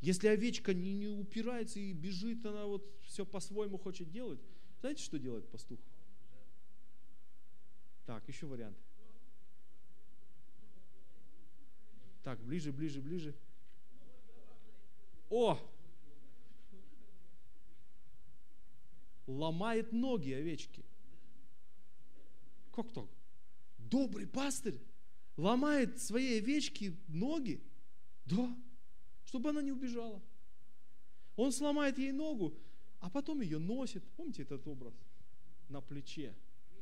Если овечка не упирается и бежит, она вот все по-своему хочет делать, знаете, что делает пастух? Так, еще вариант. Так, ближе, ближе, ближе. О! Ломает ноги овечки. Как так? Добрый пастырь ломает своей овечке ноги? Да, чтобы она не убежала. Он сломает ей ногу, а потом ее носит. Помните этот образ? На плече.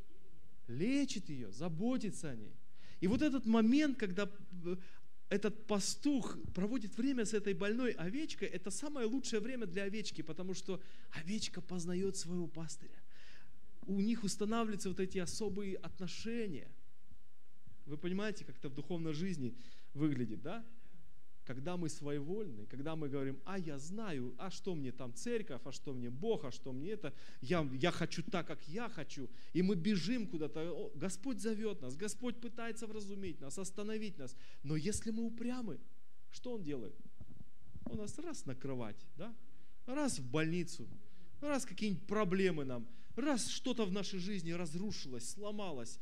Лечит ее, заботится о ней. И вот этот момент, когда этот пастух проводит время с этой больной овечкой, это самое лучшее время для овечки, потому что овечка познает своего пастыря. У них устанавливаются вот эти особые отношения. Вы понимаете, как это в духовной жизни выглядит, да? Когда мы своевольны, когда мы говорим, я знаю, а что мне там церковь, а что мне Бог, а что мне это, я хочу так, как я хочу, и мы бежим куда-то, Господь зовет нас, Господь пытается вразумить нас, остановить нас, но если мы упрямы, что Он делает? Он нас раз на кровать, да? Раз в больницу, раз какие-нибудь проблемы нам, раз что-то в нашей жизни разрушилось, сломалось,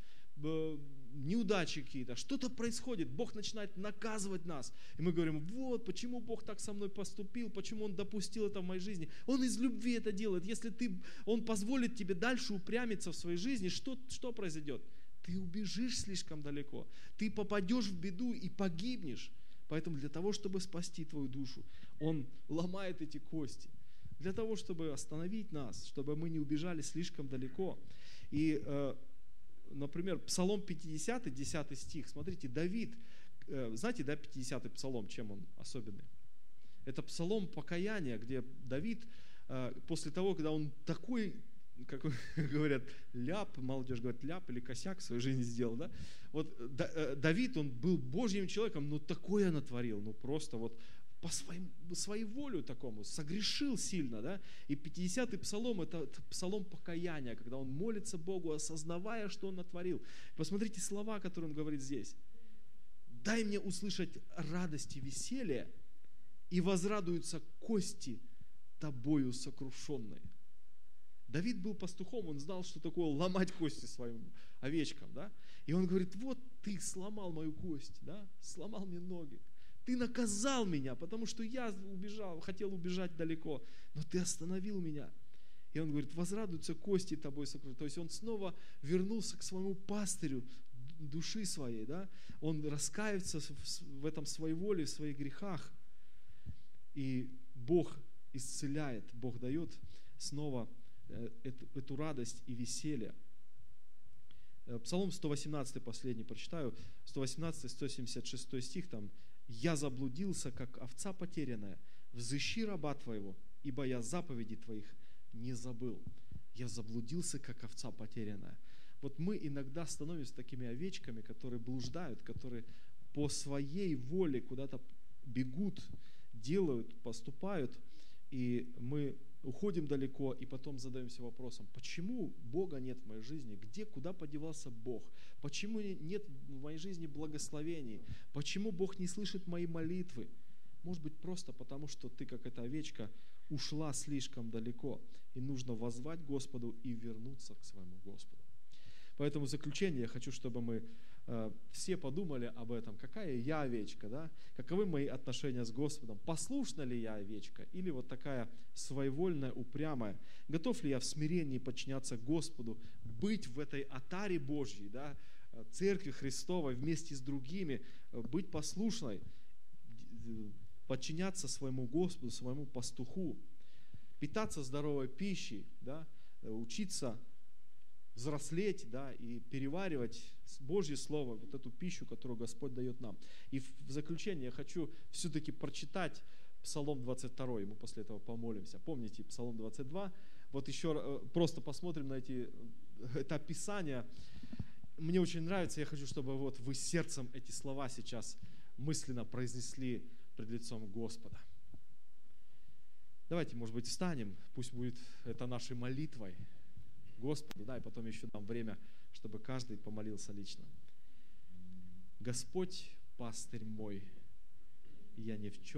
неудачи какие-то, что-то происходит, Бог начинает наказывать нас. И мы говорим, вот почему Бог так со мной поступил, почему Он допустил это в моей жизни. Он из любви это делает. Если Он позволит тебе дальше упрямиться в своей жизни, что произойдет? Ты убежишь слишком далеко, ты попадешь в беду и погибнешь. Поэтому для того, чтобы спасти твою душу, Он ломает эти кости. Для того, чтобы остановить нас, чтобы мы не убежали слишком далеко. И например, Псалом 50, 10 стих, смотрите, Давид, знаете, да, 50-й Псалом, чем он особенный? Это Псалом покаяния, где Давид, после того, когда он такой, как говорят, молодежь говорит, ляп или косяк в своей жизни сделал, да? Вот Давид, он был Божьим человеком, но такое натворил, просто вот по своей воле такому, согрешил сильно, да, и 50-й псалом, это псалом покаяния, когда он молится Богу, осознавая, что он натворил. Посмотрите слова, которые он говорит здесь. «Дай мне услышать радость и веселье, и возрадуются кости тобою сокрушенные». Давид был пастухом, он знал, что такое ломать кости своим овечкам, да, и он говорит, вот ты сломал мою кость, да, сломал мне ноги. Ты наказал меня, потому что я хотел убежать далеко, но ты остановил меня. И он говорит, возрадуются кости тобой сокрушенные. То есть он снова вернулся к своему пастырю души своей, да? Он раскаивается в этом своей воле, в своих грехах. И Бог исцеляет, Бог дает снова эту радость и веселье. Псалом 118, последний прочитаю, 118-176 стих, там, «Я заблудился, как овца потерянная, взыщи раба твоего, ибо я заповеди твоих не забыл». Я заблудился, как овца потерянная. Вот мы иногда становимся такими овечками, которые блуждают, которые по своей воле куда-то бегут, делают, поступают, и мы уходим далеко, и потом задаемся вопросом, почему Бога нет в моей жизни? Куда подевался Бог? Почему нет в моей жизни благословений? Почему Бог не слышит мои молитвы? Может быть, просто потому, что ты, как эта овечка, ушла слишком далеко, и нужно воззвать Господу и вернуться к своему Господу. Поэтому в заключение я хочу, чтобы мы все подумали об этом. Какая я овечка, да? Каковы мои отношения с Господом? Послушна ли я овечка? Или вот такая своевольная, упрямая? Готов ли я в смирении подчиняться Господу, быть в этой отаре Божьей, да? Церкви Христовой вместе с другими, быть послушной, подчиняться своему Господу, своему пастуху, питаться здоровой пищей, да? Учиться взрослеть, да, и переваривать Божье Слово, вот эту пищу, которую Господь дает нам. И в заключение я хочу все-таки прочитать Псалом 22, мы после этого помолимся. Помните Псалом 22? Вот еще просто посмотрим на это описание. Мне очень нравится, я хочу, чтобы вот вы сердцем эти слова сейчас мысленно произнесли пред лицом Господа. Давайте, может быть, встанем, пусть будет это нашей молитвой Господу, да, и потом еще дам время, чтобы каждый помолился лично. Господь, пастырь мой, я ни в чем